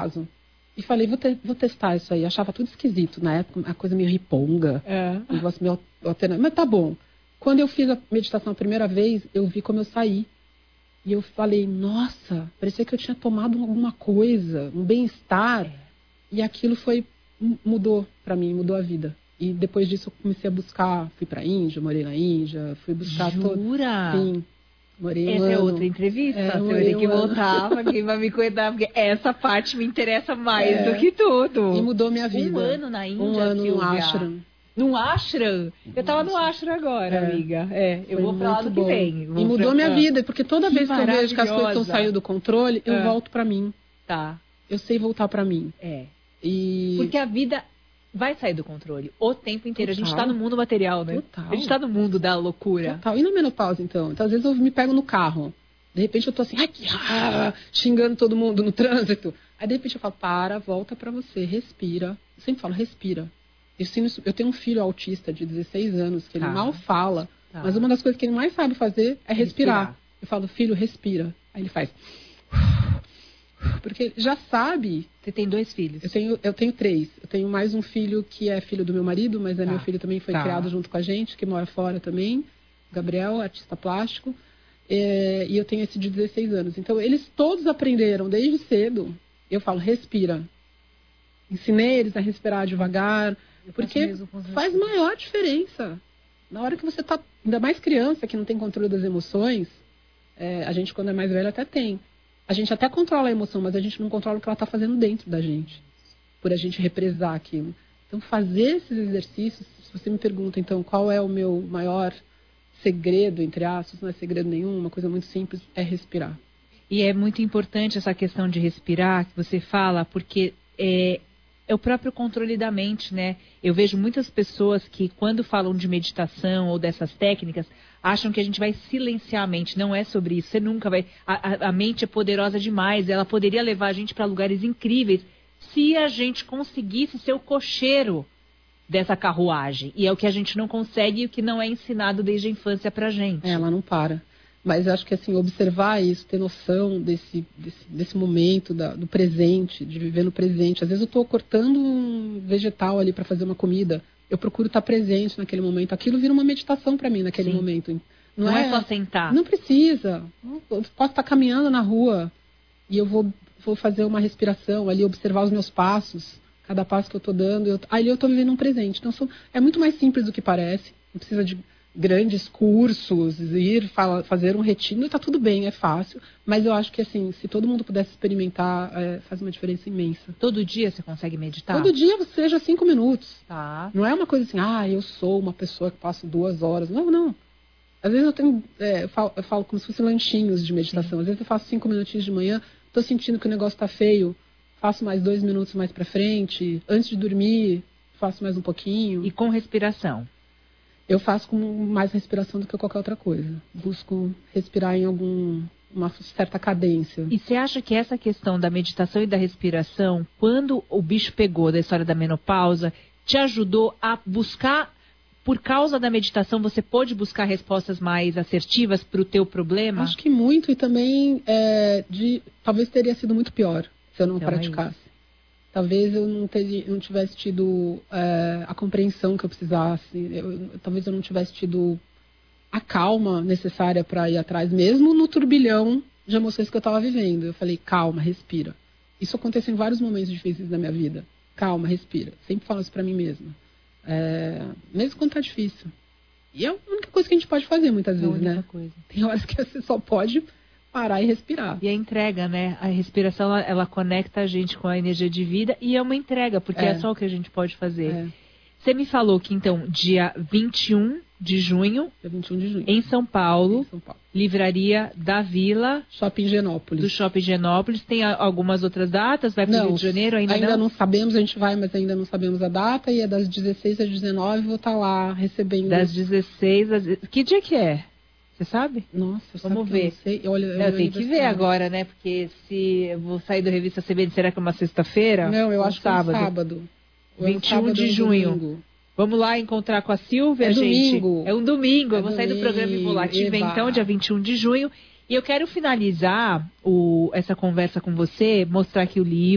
caso. E falei, vou testar isso aí. Achava tudo esquisito na época, a coisa meio riponga, um negócio meio alternativo. Mas tá bom. Quando eu fiz a meditação a primeira vez, eu vi como eu saí. E eu falei, nossa, parecia que eu tinha tomado alguma coisa, um bem-estar. E aquilo mudou pra mim, mudou a vida. E depois disso eu comecei a buscar, fui pra Índia, morei na Índia, fui buscar... Jura? Sim. Morei essa é outra entrevista, você vai ter que voltar pra quem vai me cuidar, porque essa parte me interessa mais do que tudo. E mudou minha vida. 1 ano na Índia, Um ano no ashram. Num ashram? Eu tava no ashram agora, amiga. Eu vou pra lá no que vem. E mudou minha vida, porque toda vez que eu vejo que as coisas estão saindo do controle, eu volto pra mim. Tá. Eu sei voltar pra mim. Porque a vida vai sair do controle o tempo inteiro. Total. A gente tá no mundo material, né? Total. A gente tá no mundo da loucura. Total. E na menopausa, então? Então, às vezes eu me pego no carro. De repente eu tô assim, xingando todo mundo no trânsito. Aí, de repente eu falo, volta pra você, respira. Eu sempre falo, respira. Eu tenho um filho autista de 16 anos, que ele mal fala. Mas uma das coisas que ele mais sabe fazer é respirar. Eu falo, filho, respira. Aí ele faz... Porque ele já sabe... Você tem 2 filhos? Eu tenho 3. Eu tenho mais um filho que é filho do meu marido, mas meu filho também foi criado junto com a gente, que mora fora também. Gabriel, artista plástico. E eu tenho esse de 16 anos. Então, eles todos aprenderam desde cedo. Eu falo, respira. Ensinei eles a respirar devagar, porque faz maior diferença. Na hora que você tá, ainda mais criança, que não tem controle das emoções, a gente, quando é mais velho, até tem. A gente até controla a emoção, mas a gente não controla o que ela está fazendo dentro da gente, por a gente represar aquilo. Então, fazer esses exercícios, se você me pergunta, então, qual é o meu maior segredo, entre aspas, não é segredo nenhum, uma coisa muito simples, é respirar. E é muito importante essa questão de respirar, que você fala, porque é o próprio controle da mente, né? Eu vejo muitas pessoas que, quando falam de meditação ou dessas técnicas, acham que a gente vai silenciar a mente. Não é sobre isso. Você nunca vai... A mente é poderosa demais. Ela poderia levar a gente para lugares incríveis se a gente conseguisse ser o cocheiro dessa carruagem. E é o que a gente não consegue e o que não é ensinado desde a infância pra gente. Ela não para. Mas eu acho que, assim, observar isso, ter noção desse momento, do presente, de viver no presente. Às vezes eu estou cortando um vegetal ali para fazer uma comida. Eu procuro estar presente naquele momento. Aquilo vira uma meditação para mim naquele momento. Não é só sentar. Não precisa. Eu posso estar caminhando na rua e eu vou fazer uma respiração ali, observar os meus passos. Cada passo que eu estou dando. Ali eu estou vivendo um presente. Então, é muito mais simples do que parece. Não precisa de grandes cursos, fazer um retiro, está tudo bem, é fácil, mas eu acho que, assim, se todo mundo pudesse experimentar, faz uma diferença imensa. Todo dia você consegue meditar? Todo dia, seja 5 minutos. Tá. Não é uma coisa assim, eu sou uma pessoa que passo 2 horas. Não. Às vezes eu falo como se fossem lanchinhos de meditação. Às vezes eu faço 5 minutinhos de manhã, estou sentindo que o negócio está feio, faço mais 2 minutos mais para frente, antes de dormir, faço mais um pouquinho. E com respiração? Eu faço com mais respiração do que qualquer outra coisa. Busco respirar em uma certa cadência. E você acha que essa questão da meditação e da respiração, quando o bicho pegou da história da menopausa, te ajudou a buscar, por causa da meditação, você pôde buscar respostas mais assertivas para o teu problema? Acho que muito, e também talvez teria sido muito pior se eu não praticasse. Talvez eu não tivesse tido a compreensão que eu precisasse. Talvez eu não tivesse tido a calma necessária para ir atrás, mesmo no turbilhão de emoções que eu estava vivendo. Eu falei, calma, respira. Isso aconteceu em vários momentos difíceis da minha vida. Calma, respira. Sempre falo isso para mim mesma. Mesmo quando tá difícil. E é a única coisa que a gente pode fazer muitas vezes, né? Tem horas que você só pode parar e respirar. E a entrega, né? A respiração, ela conecta a gente com a energia de vida e é uma entrega, porque é só o que a gente pode fazer. Você me falou que, então, dia 21 de junho, em São Paulo, Livraria da Vila, Shopping Higienópolis. Do Shopping Higienópolis. Tem algumas outras datas? Vai para o Rio de Janeiro? Ainda não sabemos, a gente vai, mas ainda não sabemos a data. E é das 16 às 19, vou estar lá recebendo. Das 16 às... Que dia que é? Você sabe? Nossa, vamos ver. Eu sei. Olha, eu tenho que ver agora, né? Porque se eu vou sair da Revista CBN, será que é uma sexta-feira? Não, eu acho que é um sábado. 21 de junho. Domingo. Vamos lá encontrar com a Silvia, gente? Domingo. É um domingo. Eu vou sair do programa e vou lá te ver, então, dia 21 de junho. E eu quero finalizar essa conversa com você, mostrar aqui o livro.